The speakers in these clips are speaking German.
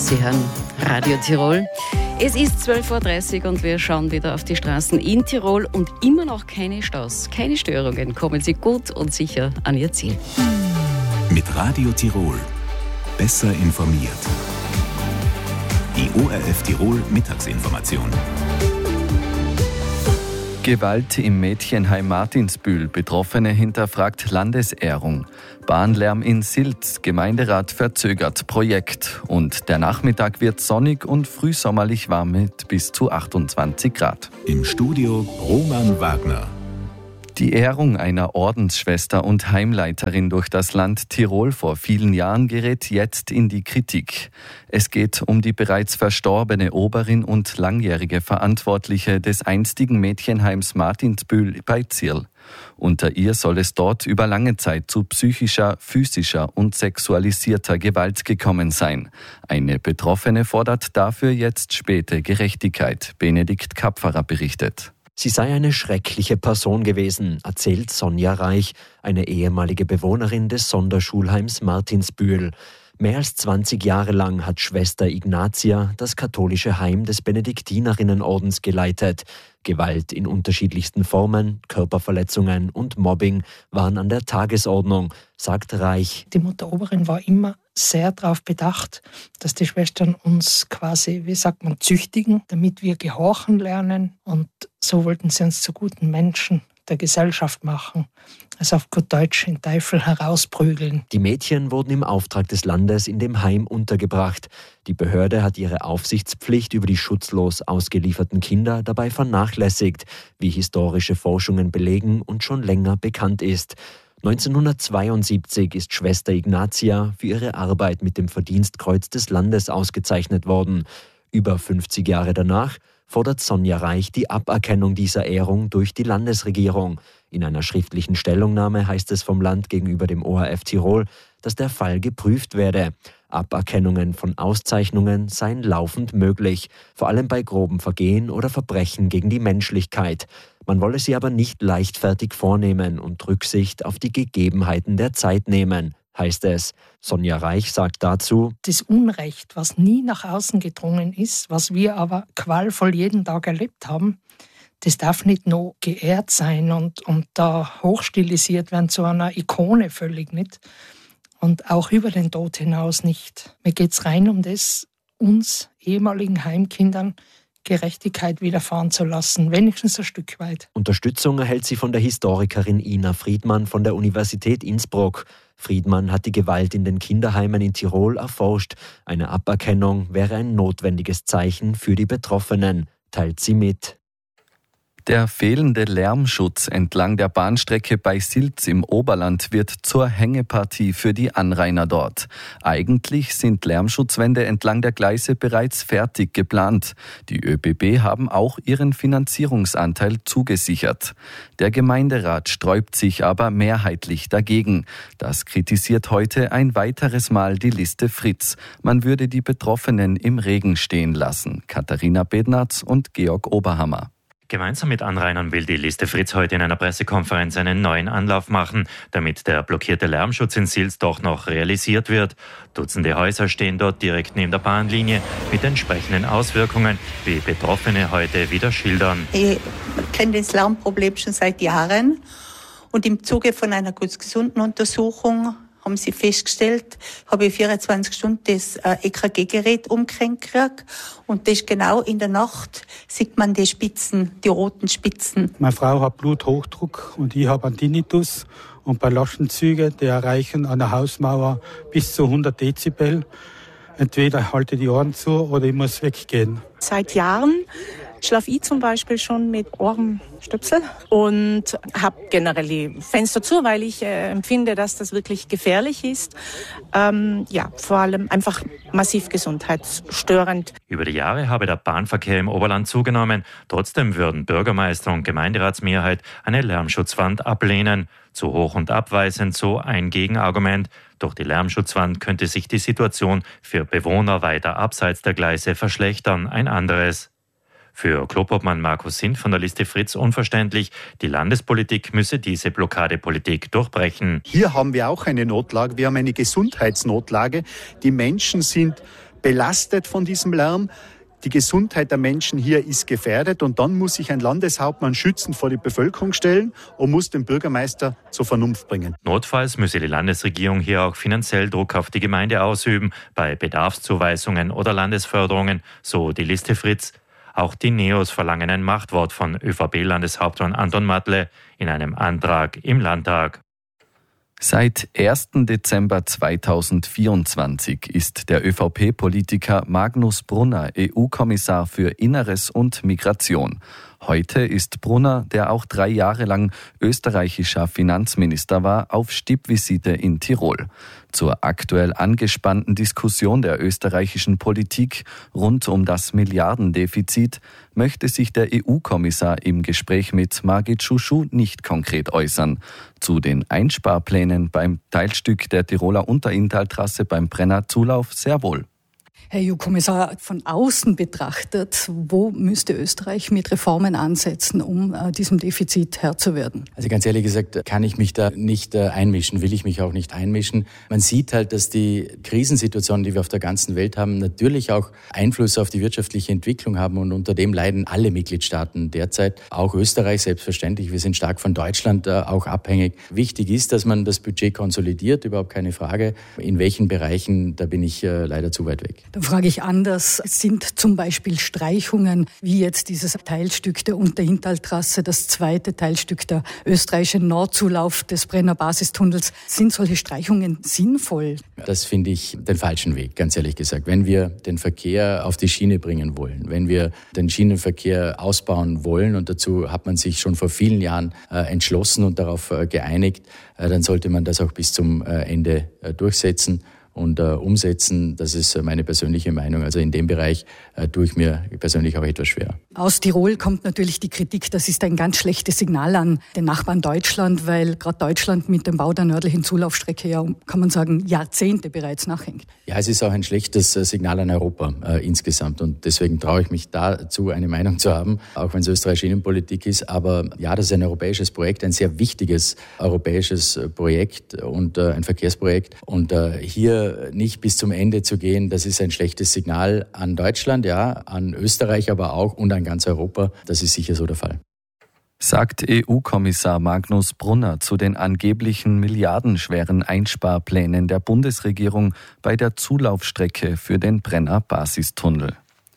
Sie hören Radio Tirol. Es ist 12.30 Uhr und wir schauen wieder auf die Straßen in Tirol und immer noch keine Staus, keine Störungen. Kommen Sie gut und sicher an Ihr Ziel. Mit Radio Tirol. Besser informiert. Die ORF Tirol Mittagsinformation. Gewalt im Mädchenheim Martinsbühl. Betroffene hinterfragt Landesehrung. Bahnlärm in Silz. Gemeinderat verzögert Projekt. Und der Nachmittag wird sonnig und frühsommerlich warm mit bis zu 28 Grad. Im Studio Roman Wagner. Die Ehrung einer Ordensschwester und Heimleiterin durch das Land Tirol vor vielen Jahren gerät jetzt in die Kritik. Es geht um die bereits verstorbene Oberin und langjährige Verantwortliche des einstigen Mädchenheims Martinsbühl bei Zirl. Unter ihr soll es dort über lange Zeit zu psychischer, physischer und sexualisierter Gewalt gekommen sein. Eine Betroffene fordert dafür jetzt späte Gerechtigkeit. Benedikt Kapferer berichtet. Sie sei eine schreckliche Person gewesen, erzählt Sonja Reich, eine ehemalige Bewohnerin des Sonderschulheims Martinsbühl. Mehr als 20 Jahre lang hat Schwester Ignatia das katholische Heim des Benediktinerinnenordens geleitet. Gewalt in unterschiedlichsten Formen, Körperverletzungen und Mobbing waren an der Tagesordnung, sagt Reich. Die Mutter Oberin war immer sehr darauf bedacht, dass die Schwestern uns quasi, züchtigen, damit wir gehorchen lernen. Und so wollten sie uns zu guten Menschen der Gesellschaft machen. Also auf gut Deutsch den Teufel herausprügeln. Die Mädchen wurden im Auftrag des Landes in dem Heim untergebracht. Die Behörde hat ihre Aufsichtspflicht über die schutzlos ausgelieferten Kinder dabei vernachlässigt, wie historische Forschungen belegen und schon länger bekannt ist. 1972 ist Schwester Ignatia für ihre Arbeit mit dem Verdienstkreuz des Landes ausgezeichnet worden. Über 50 Jahre danach fordert Sonja Reich die Aberkennung dieser Ehrung durch die Landesregierung. In einer schriftlichen Stellungnahme heißt es vom Land gegenüber dem ORF Tirol, dass der Fall geprüft werde. Aberkennungen von Auszeichnungen seien laufend möglich, vor allem bei groben Vergehen oder Verbrechen gegen die Menschlichkeit. Man wolle sie aber nicht leichtfertig vornehmen und Rücksicht auf die Gegebenheiten der Zeit nehmen, heißt es. Sonja Reich sagt dazu: Das Unrecht, was nie nach außen gedrungen ist, was wir aber qualvoll jeden Tag erlebt haben, das darf nicht noch geehrt sein und da hochstilisiert werden zu einer Ikone, völlig nicht. Und auch über den Tod hinaus nicht. Mir geht es rein um das, uns ehemaligen Heimkindern Gerechtigkeit widerfahren zu lassen, wenigstens ein Stück weit. Unterstützung erhält sie von der Historikerin Ina Friedmann von der Universität Innsbruck. Friedmann hat die Gewalt in den Kinderheimen in Tirol erforscht. Eine Aberkennung wäre ein notwendiges Zeichen für die Betroffenen, teilt sie mit. Der fehlende Lärmschutz entlang der Bahnstrecke bei Silz im Oberland wird zur Hängepartie für die Anrainer dort. Eigentlich sind Lärmschutzwände entlang der Gleise bereits fertig geplant. Die ÖBB haben auch ihren Finanzierungsanteil zugesichert. Der Gemeinderat sträubt sich aber mehrheitlich dagegen. Das kritisiert heute ein weiteres Mal die Liste Fritz. Man würde die Betroffenen im Regen stehen lassen. Katharina Bednarz und Georg Oberhammer. Gemeinsam mit Anrainern will die Liste Fritz heute in einer Pressekonferenz einen neuen Anlauf machen, damit der blockierte Lärmschutz in Silz doch noch realisiert wird. Dutzende Häuser stehen dort direkt neben der Bahnlinie mit entsprechenden Auswirkungen, wie Betroffene heute wieder schildern. Ich kenne das Lärmproblem schon seit Jahren und im Zuge von einer gesunden Untersuchung haben sie festgestellt, habe ich 24 Stunden das EKG-Gerät umgehängt gekriegt und das genau in der Nacht sieht man die Spitzen, die roten Spitzen. Meine Frau hat Bluthochdruck und ich habe einen Tinnitus und bei Laschenzügen, die erreichen an der Hausmauer bis zu 100 Dezibel. Entweder halte die Ohren zu oder ich muss weggehen. Seit Jahren schlafe ich zum Beispiel schon mit Ohrenstöpsel und habe generell die Fenster zu, weil ich empfinde, dass das wirklich gefährlich ist. Vor allem einfach massiv gesundheitsstörend. Über die Jahre habe der Bahnverkehr im Oberland zugenommen. Trotzdem würden Bürgermeister und Gemeinderatsmehrheit eine Lärmschutzwand ablehnen. Zu hoch und abweisend, so ein Gegenargument. Durch die Lärmschutzwand könnte sich die Situation für Bewohner weiter abseits der Gleise verschlechtern. Ein anderes. Für Klopopmann Markus Sint von der Liste Fritz unverständlich, die Landespolitik müsse diese Blockadepolitik durchbrechen. Hier haben wir auch eine Notlage, wir haben eine Gesundheitsnotlage. Die Menschen sind belastet von diesem Lärm. Die Gesundheit der Menschen hier ist gefährdet und dann muss sich ein Landeshauptmann schützend vor die Bevölkerung stellen und muss den Bürgermeister zur Vernunft bringen. Notfalls müsse die Landesregierung hier auch finanziell Druck auf die Gemeinde ausüben, bei Bedarfszuweisungen oder Landesförderungen, so die Liste Fritz. Auch die Neos verlangen ein Machtwort von ÖVP-Landeshauptmann Anton Matle in einem Antrag im Landtag. Seit 1. Dezember 2024 ist der ÖVP-Politiker Magnus Brunner EU-Kommissar für Inneres und Migration. Heute ist Brunner, der auch 3 Jahre lang österreichischer Finanzminister war, auf Stippvisite in Tirol. Zur aktuell angespannten Diskussion der österreichischen Politik rund um das Milliardendefizit möchte sich der EU-Kommissar im Gespräch mit Margit Schuschu nicht konkret äußern. Zu den Einsparplänen beim Teilstück der Tiroler Unterinntaltrasse beim Brenner Zulauf sehr wohl. Herr EU-Kommissar, von außen betrachtet, wo müsste Österreich mit Reformen ansetzen, um diesem Defizit Herr zu werden? Also ganz ehrlich gesagt, kann ich mich da nicht einmischen, will ich mich auch nicht einmischen. Man sieht halt, dass die Krisensituationen, die wir auf der ganzen Welt haben, natürlich auch Einfluss auf die wirtschaftliche Entwicklung haben und unter dem leiden alle Mitgliedstaaten derzeit, auch Österreich selbstverständlich. Wir sind stark von Deutschland auch abhängig. Wichtig ist, dass man das Budget konsolidiert, überhaupt keine Frage. In welchen Bereichen, da bin ich leider zu weit weg. Dann frage ich anders, sind zum Beispiel Streichungen, wie jetzt dieses Teilstück der Unterinntaltrasse, das zweite Teilstück der österreichischen Nordzulauf des Brenner Basistunnels, sind solche Streichungen sinnvoll? Das finde ich den falschen Weg, ganz ehrlich gesagt. Wenn wir den Verkehr auf die Schiene bringen wollen, wenn wir den Schienenverkehr ausbauen wollen, und dazu hat man sich schon vor vielen Jahren entschlossen und darauf geeinigt, dann sollte man das auch bis zum Ende durchsetzen und umsetzen. Das ist meine persönliche Meinung. Also in dem Bereich tue ich mir persönlich auch etwas schwer. Aus Tirol kommt natürlich die Kritik, das ist ein ganz schlechtes Signal an den Nachbarn Deutschland, weil gerade Deutschland mit dem Bau der nördlichen Zulaufstrecke ja, kann man sagen, Jahrzehnte bereits nachhängt. Ja, es ist auch ein schlechtes Signal an Europa insgesamt und deswegen traue ich mich dazu, eine Meinung zu haben, auch wenn es österreichische Innenpolitik ist. Aber ja, das ist ein europäisches Projekt, ein sehr wichtiges europäisches Projekt und ein Verkehrsprojekt. Und hier nicht bis zum Ende zu gehen, das ist ein schlechtes Signal an Deutschland, ja, an Österreich aber auch und an ganz Europa. Das ist sicher so der Fall. Sagt EU-Kommissar Magnus Brunner zu den angeblichen milliardenschweren Einsparplänen der Bundesregierung bei der Zulaufstrecke für den Brenner Basistunnel.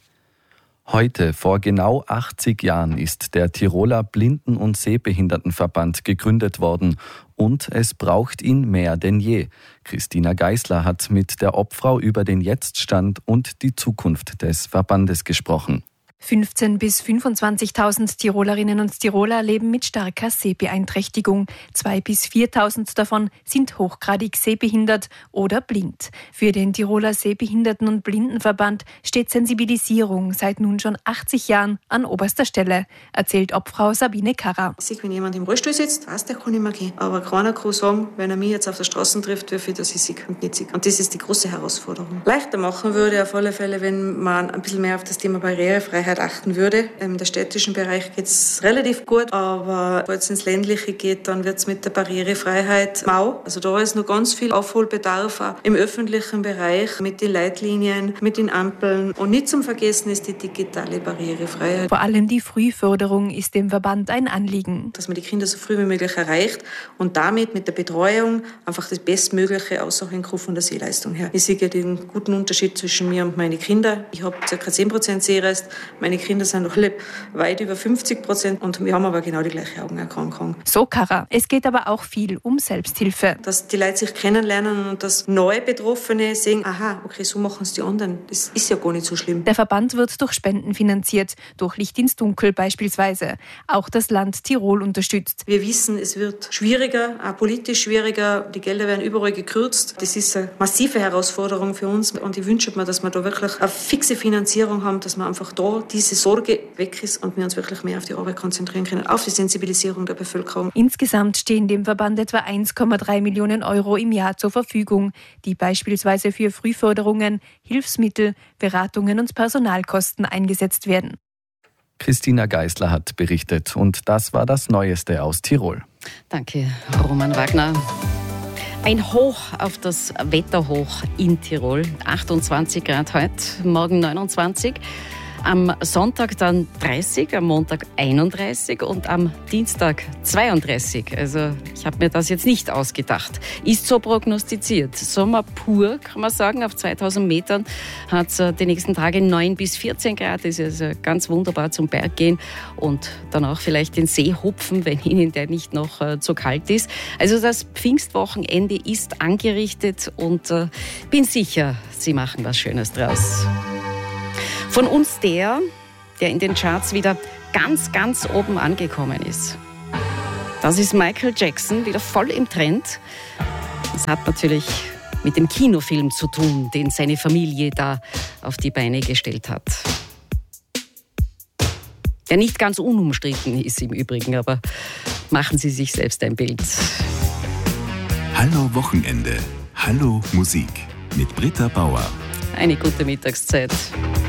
Heute, vor genau 80 Jahren, ist der Tiroler Blinden- und Sehbehindertenverband gegründet worden und es braucht ihn mehr denn je. Christina Geisler hat mit der Obfrau über den Jetztstand und die Zukunft des Verbandes gesprochen. 15.000 bis 25.000 Tirolerinnen und Tiroler leben mit starker Sehbeeinträchtigung. 2.000 bis 4.000 davon sind hochgradig sehbehindert oder blind. Für den Tiroler Sehbehinderten- und Blindenverband steht Sensibilisierung seit nun schon 80 Jahren an oberster Stelle, erzählt Obfrau Sabine Karrer. Wenn jemand im Rollstuhl sitzt, weiß der kann nicht mehr gehen. Aber keiner kann sagen, wenn er mich jetzt auf der Straße trifft, wie viel das ich sehe und nicht sehe. Und das ist die große Herausforderung. Leichter machen würde auf alle Fälle, wenn man ein bisschen mehr auf das Thema Barrierefreiheit achten würde. Im städtischen Bereich geht es relativ gut, aber wenn es ins Ländliche geht, dann wird es mit der Barrierefreiheit mau. Also da ist noch ganz viel Aufholbedarf auch im öffentlichen Bereich mit den Leitlinien, mit den Ampeln. Und nicht zum Vergessen ist die digitale Barrierefreiheit. Vor allem die Frühförderung ist dem Verband ein Anliegen. Dass man die Kinder so früh wie möglich erreicht und damit mit der Betreuung einfach das Bestmögliche aussagen kann von der Sehleistung her. Ich sehe den guten Unterschied zwischen mir und meinen Kindern. Ich habe ca. 10% Sehrest. Meine Kinder sind noch weit über 50% und wir haben aber genau die gleiche Augenerkrankung. So Karrer. Es geht aber auch viel um Selbsthilfe. Dass die Leute sich kennenlernen und dass neue Betroffene sehen, aha, okay, so machen es die anderen. Das ist ja gar nicht so schlimm. Der Verband wird durch Spenden finanziert, durch Licht ins Dunkel beispielsweise. Auch das Land Tirol unterstützt. Wir wissen, es wird schwieriger, auch politisch schwieriger. Die Gelder werden überall gekürzt. Das ist eine massive Herausforderung für uns und ich wünsche mir, dass wir da wirklich eine fixe Finanzierung haben, dass wir einfach da diese Sorge weg ist und wir uns wirklich mehr auf die Arbeit konzentrieren können, auf die Sensibilisierung der Bevölkerung. Insgesamt stehen dem Verband etwa 1,3 Millionen Euro im Jahr zur Verfügung, die beispielsweise für Frühförderungen, Hilfsmittel, Beratungen und Personalkosten eingesetzt werden. Christina Geisler hat berichtet und das war das Neueste aus Tirol. Danke, Roman Wagner. Ein Hoch auf das Wetterhoch in Tirol. 28 Grad heute, morgen 29. Am Sonntag dann 30, am Montag 31 und am Dienstag 32. Also ich habe mir das jetzt nicht ausgedacht. Ist so prognostiziert. Sommer pur, kann man sagen. Auf 2000 Metern hat es die nächsten Tage 9 bis 14 Grad. Das ist also ganz wunderbar zum Berg gehen und dann auch vielleicht den See hupfen, wenn Ihnen der nicht noch zu kalt ist. Also das Pfingstwochenende ist angerichtet und bin sicher, Sie machen was Schönes draus. Von uns der in den Charts wieder ganz, ganz oben angekommen ist. Das ist Michael Jackson, wieder voll im Trend. Das hat natürlich mit dem Kinofilm zu tun, den seine Familie da auf die Beine gestellt hat. Der nicht ganz unumstritten ist im Übrigen, aber machen Sie sich selbst ein Bild. Hallo Wochenende, hallo Musik mit Britta Bauer. Eine gute Mittagszeit.